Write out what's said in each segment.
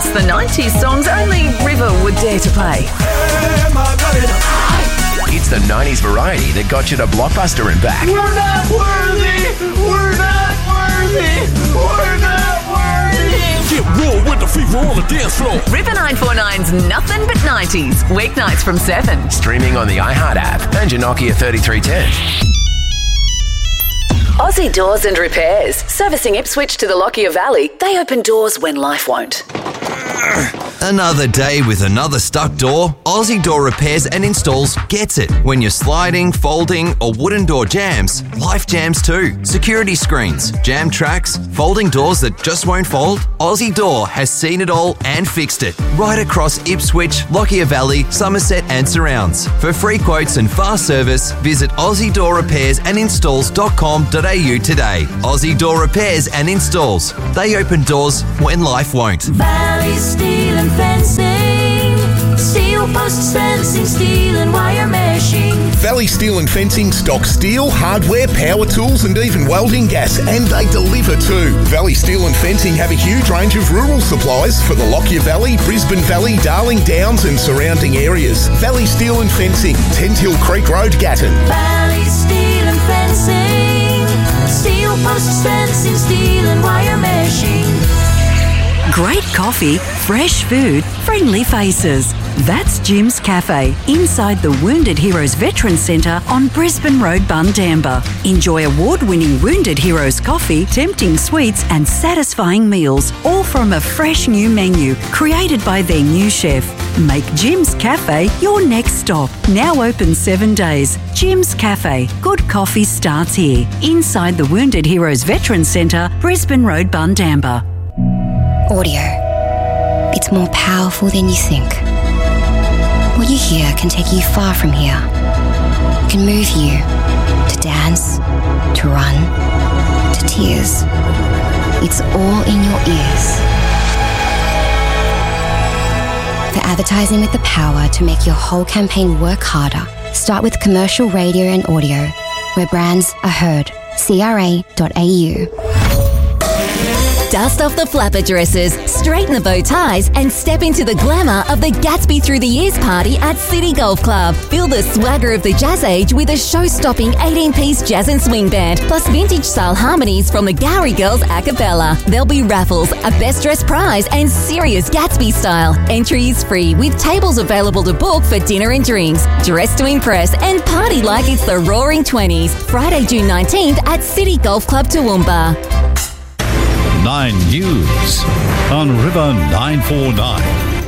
It's the 90s songs only River would dare to play. It's the 90s variety that got you to Blockbuster and back. We're not worthy! We're not worthy! We're not worthy! Get raw with the fever on the dance floor. River 949's Nothing But 90s, weeknights from 7. Streaming on the iHeart app and your Nokia 3310. Aussie Doors and Repairs. Servicing Ipswich to the Lockyer Valley. They open doors when life won't. Another day with another stuck door? Aussie Door Repairs and Installs gets it. When you're sliding, folding, or wooden door jams, life jams too. Security screens, jam tracks, folding doors that just won't fold. Aussie Door has seen it all and fixed it. Right across Ipswich, Lockyer Valley, Somerset and surrounds. For free quotes and fast service, visit AussieDoorRepairsAndInstalls.com.au today. Aussie Door Repairs and Installs. They open doors when life won't. Valley Steel and Fencing. Steel posts, fencing, steel and wire meshing. Valley Steel and Fencing stock steel, hardware, power tools and even welding gas, and they deliver too. Valley Steel and Fencing have a huge range of rural supplies for the Lockyer Valley, Brisbane Valley, Darling Downs and surrounding areas. Valley Steel and Fencing, Tenthill Creek Road, Gatton. Valley Steel and Fencing. Steel posts, fencing, steel and wire meshing. Great coffee, fresh food, friendly faces. That's Jim's Cafe, inside the Wounded Heroes Veterans Centre on Brisbane Road, Bundamba. Enjoy award-winning Wounded Heroes coffee, tempting sweets and satisfying meals, all from a fresh new menu created by their new chef. Make Jim's Cafe your next stop. Now open 7 days. Jim's Cafe. Good coffee starts here, inside the Wounded Heroes Veterans Centre, Brisbane Road, Bundamba. Audio. It's more powerful than you think. What you hear can take you far from here. It can move you to dance, to run, to tears. It's all in your ears. For advertising with the power to make your whole campaign work harder, start with commercial radio and audio, where brands are heard. CRA.au. Dust off the flapper dresses, straighten the bow ties, and step into the glamour of the Gatsby Through the Years party at City Golf Club. Feel the swagger of the jazz age with a show-stopping 18-piece jazz and swing band, plus vintage-style harmonies from the Gowrie Girls a cappella. There'll be raffles, a best dressed prize, and serious Gatsby style. Entry is free, with tables available to book for dinner and drinks. Dress to impress and party like it's the Roaring 20s. Friday, June 19th at City Golf Club, Toowoomba. 9 News on River 949.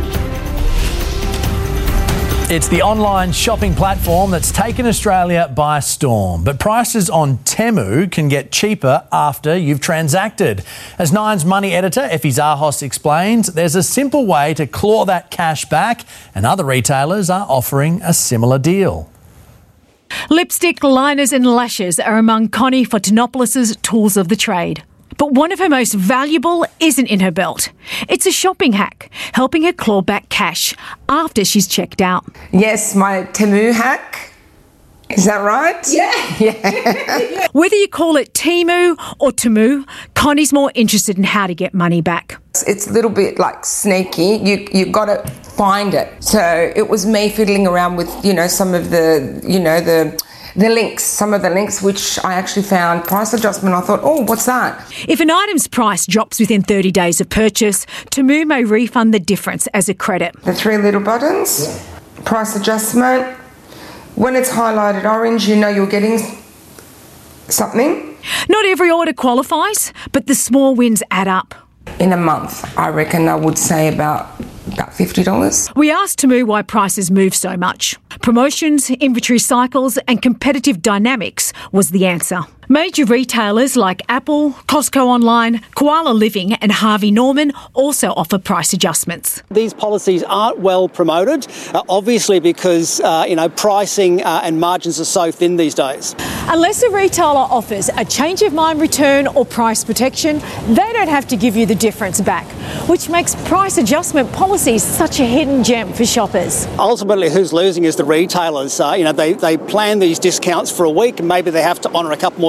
It's the online shopping platform that's taken Australia by storm. But prices on Temu can get cheaper after you've transacted. As Nine's money editor, Effie Zahos, explains, there's a simple way to claw that cash back, and other retailers are offering a similar deal. Lipstick, liners and lashes are among Connie Fontanopoulos's tools of the trade. But one of her most valuable isn't in her belt. It's a shopping hack, helping her claw back cash after she's checked out. Yes, my Temu hack. Is that right? Yeah. Whether you call it Temu or Temu, Connie's more interested in how to get money back. It's a little bit like sneaky. You got to find it. So it was me fiddling around with, some of the links, some of the links, which I actually found price adjustment. I thought, oh, what's that? If an item's price drops within 30 days of purchase, Temu may refund the difference as a credit. The 3 little buttons, price adjustment. When it's highlighted orange, you know you're getting something. Not every order qualifies, but the small wins add up. In a month, I reckon I would say about $50. We asked Temu why prices move so much. Promotions, inventory cycles and competitive dynamics was the answer. Major retailers like Apple, Costco Online, Koala Living and Harvey Norman also offer price adjustments. These policies aren't well promoted, obviously because, pricing and margins are so thin these days. Unless a retailer offers a change of mind return or price protection, they don't have to give you the difference back, which makes price adjustment policies such a hidden gem for shoppers. Ultimately, who's losing is the retailers. They plan these discounts for a week and maybe they have to honour a couple more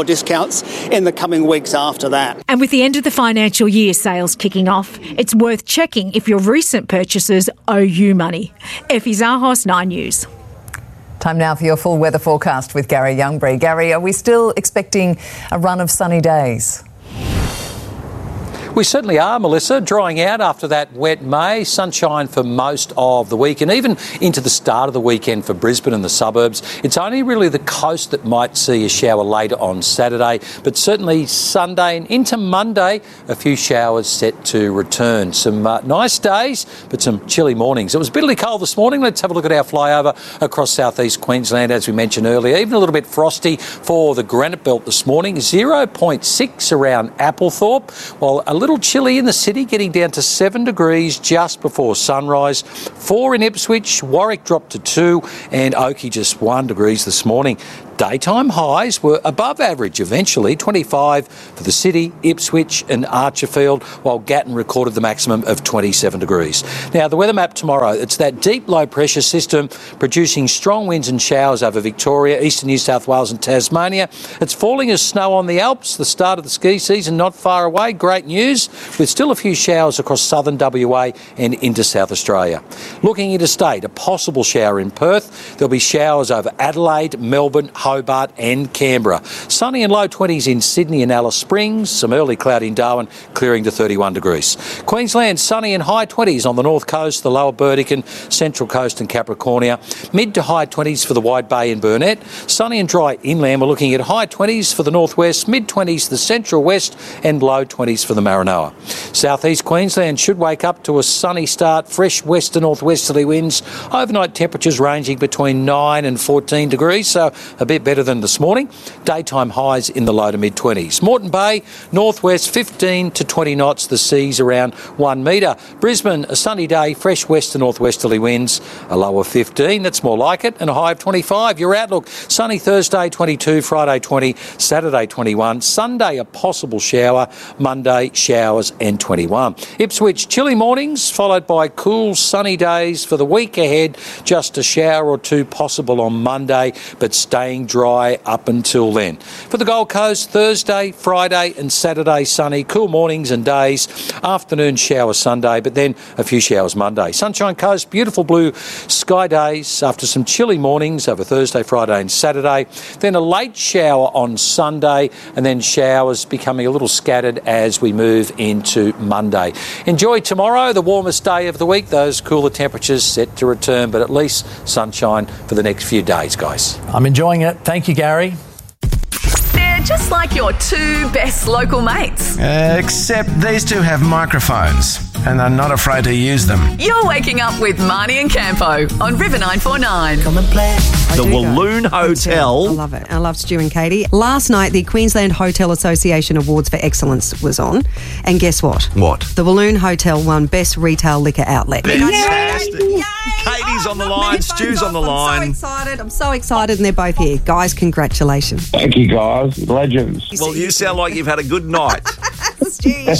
discounts in the coming weeks after that. And with the end of the financial year sales kicking off, it's worth checking if your recent purchases owe you money. Effie Zahos, 9 News. Time now for your full weather forecast with Gary Youngbury. Gary, are we still expecting a run of sunny days? We certainly are, Melissa, drying out after that wet May. Sunshine for most of the week and even into the start of the weekend for Brisbane and the suburbs. It's only really the coast that might see a shower later on Saturday, but certainly Sunday and into Monday, a few showers set to return. Some nice days, but some chilly mornings. It was bitterly cold this morning. Let's have a look at our flyover across southeast Queensland, as we mentioned earlier. Even a little bit frosty for the Granite Belt this morning. 0.6 around Applethorpe, while a little chilly in the city, getting down to 7 degrees just before sunrise. 4 in Ipswich, Warwick dropped to 2, and Oakey just 1 degrees this morning. Daytime highs were above average eventually, 25 for the city, Ipswich and Archerfield, while Gatton recorded the maximum of 27 degrees. Now, the weather map tomorrow, it's that deep low pressure system producing strong winds and showers over Victoria, eastern New South Wales and Tasmania. It's falling as snow on the Alps, the start of the ski season not far away. Great news, with still a few showers across southern WA and into South Australia. Looking interstate, a possible shower in Perth. There'll be showers over Adelaide, Melbourne, Hobart and Canberra. Sunny and low 20s in Sydney and Alice Springs. Some early cloud in Darwin, clearing to 31 degrees. Queensland, sunny and high 20s on the north coast, the lower Burdekin, central coast and Capricornia. Mid to high 20s for the Wide Bay and Burnett. Sunny and dry inland. We're looking at high 20s for the northwest, mid 20s the central west and low 20s for the Maranoa. Southeast Queensland should wake up to a sunny start. Fresh west to northwesterly winds. Overnight temperatures ranging between 9 and 14 degrees, so a bit better than this morning. Daytime highs in the low to mid 20s. Moreton Bay, northwest 15 to 20 knots. The seas around 1 metre. Brisbane, a sunny day, fresh west to northwesterly winds. A low of 15, that's more like it, and a high of 25. Your outlook, sunny Thursday 22, Friday 20, Saturday 21. Sunday a possible shower, Monday showers and 21. Ipswich, chilly mornings followed by cool sunny days for the week ahead. Just a shower or two possible on Monday, but staying dry up until then. For the Gold Coast, Thursday, Friday and Saturday sunny, cool mornings and days. Afternoon shower Sunday, but then a few showers Monday. Sunshine Coast, beautiful blue sky days after some chilly mornings over Thursday, Friday and Saturday. Then a late shower on Sunday and then showers becoming a little scattered as we move into Monday. Enjoy tomorrow, the warmest day of the week. Those cooler temperatures set to return, but at least sunshine for the next few days, guys. I'm enjoying it. Thank you, Gary. They're just like your two best local mates. Except these two have microphones and are not afraid to use them. You're waking up with Marnie and Campo on River 949. Come and play. The Walloon Hotel. I love it. I love Stu and Katie. Last night, the Queensland Hotel Association Awards for Excellence was on. And guess what? What? The Walloon Hotel won Best Retail Liquor Outlet. Fantastic. Yay! Katie's on the line, Stu's on the line. I'm so excited, and they're both here. Guys, congratulations. Thank you, guys. Legends. Well, you sound like you've had a good night. Stu.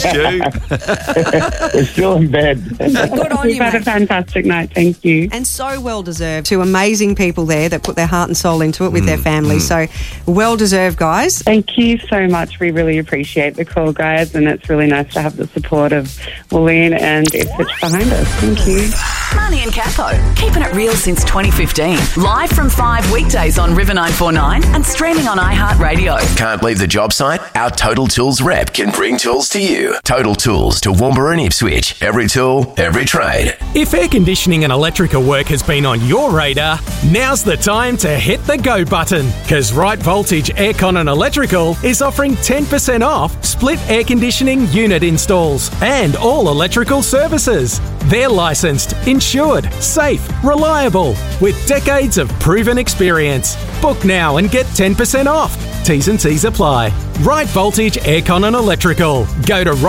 We're still in bed. Good on We've you, had mate. a fantastic night, thank you. And so well deserved. Two amazing people there that put their heart and soul into it with their families. So well deserved, guys. Thank you so much. We really appreciate the call, guys, and it's really nice to have the support of Walloon and Ipswich behind us. Thank you. Marnie and Campo, keeping it real since 2015. Live from 5 weekdays on River 949 and streaming on iHeartRadio. Can't leave the job site? Our Total Tools rep can bring tools to you. Total Tools to Toowoomba and Ipswich. Every tool, every trade. If air conditioning and electrical work has been on your radar, now's the time to hit the go button. Because Right Voltage Aircon and Electrical is offering 10% off split air conditioning unit installs and all electrical services. They're licensed, insured, safe, reliable, with decades of proven experience. Book now and get 10% off. T's and C's apply. Right Voltage Aircon and Electrical. Go to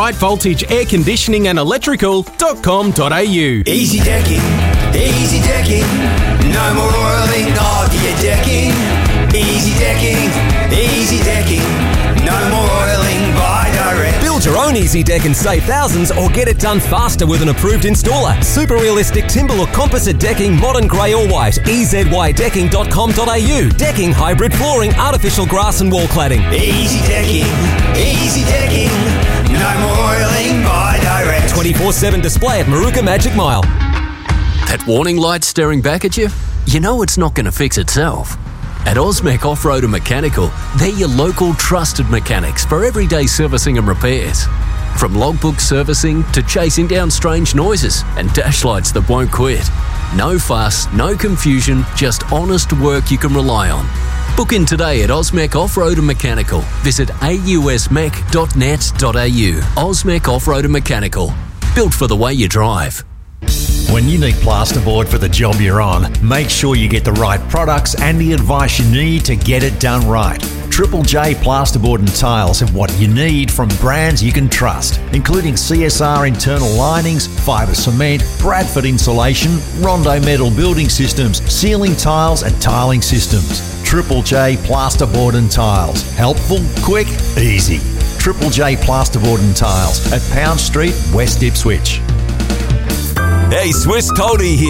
rightvoltageairconditioningandelectrical.com.au. Easy decking, no more oiling of your decking. Easy decking, no more oiling by direct. Build Build your own Easy Deck and save thousands, or get it done faster with an approved installer. Super realistic timber or composite decking, modern grey or white. EZYdecking.com.au. Decking, hybrid flooring, artificial grass and wall cladding. Easy Decking. Easy Decking. No more oiling by direct. 24/7 display at Maruka Magic Mile. That warning light staring back at you? You know it's not going to fix itself. At Osmec Off-Road and Mechanical, they're your local trusted mechanics for everyday servicing and repairs. From logbook servicing to chasing down strange noises and dash lights that won't quit. No fuss, no confusion, just honest work you can rely on. Book in today at Osmec Off-Road and Mechanical. Visit ausmec.net.au. Osmec Off-Road and Mechanical. Built for the way you drive. When you need plasterboard for the job you're on, make sure you get the right products and the advice you need to get it done right. Triple J Plasterboard and Tiles have what you need from brands you can trust, including CSR internal linings, fibre cement, Bradford insulation, Rondo metal building systems, ceiling tiles and tiling systems. Triple J Plasterboard and Tiles. Helpful, quick, easy. Triple J Plasterboard and Tiles at Pound Street, West Ipswich. Hey, Swiss Tony here.